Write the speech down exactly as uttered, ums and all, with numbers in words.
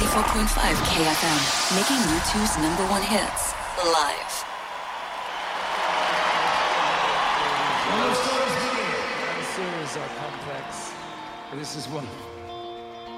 ninety-four point five K F M, making U two's number one hits live. Well, those stories begin. The series are complex, but this is one.